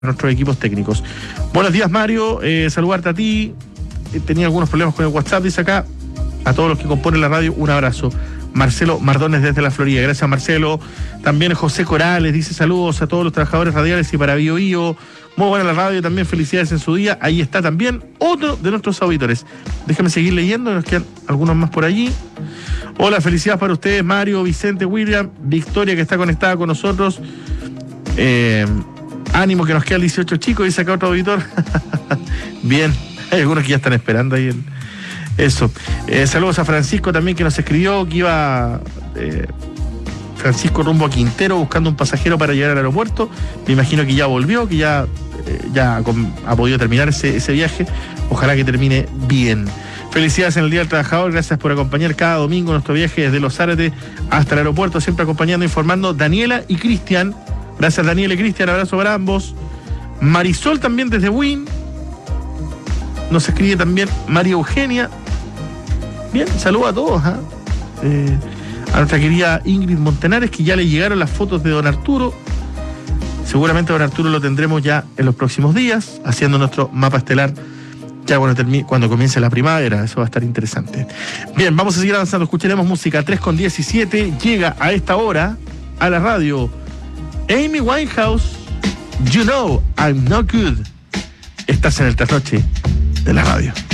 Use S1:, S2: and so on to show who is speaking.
S1: nuestros equipos técnicos. Buenos días, Mario, saludarte a ti. Tenía algunos problemas con el WhatsApp, dice acá. A todos los que componen la radio, un abrazo. Marcelo Mardones desde la Florida. Gracias, Marcelo. También José Corales dice saludos a todos los trabajadores radiales y para Bio Bio. Muy buena la radio, también felicidades en su día. Ahí está también otro de nuestros auditores. Déjame seguir leyendo, nos quedan algunos más por allí. Hola, felicidades para ustedes, Mario, Vicente, William, Victoria, que está conectada con nosotros. Ánimo, que nos queda el 18 chicos, dice acá otro auditor. Bien, hay algunos que ya están esperando ahí eso. Saludos a Francisco también, que nos escribió que iba Francisco rumbo a Quintero buscando un pasajero para llegar al aeropuerto. Me imagino que ya volvió, que ya ha podido terminar ese viaje. Ojalá que termine bien. Felicidades en el Día del Trabajador, gracias por acompañar cada domingo nuestro viaje desde Los Zárate hasta el aeropuerto, siempre acompañando, informando Daniela y Cristian. Gracias, Daniela y Cristian, abrazo para ambos. Marisol también desde Wynn. Nos escribe también María Eugenia. Bien, saludos a todos. A nuestra querida Ingrid Montenares, que ya le llegaron las fotos de don Arturo. Seguramente don Arturo lo tendremos ya en los próximos días, haciendo nuestro mapa estelar ya cuando comience la primavera. Eso va a estar interesante. Bien, vamos a seguir avanzando. Escucharemos música 3:17. Llega a esta hora a la radio Amy Winehouse, You Know I'm Not Good. Estás en el trasnoche de la radio.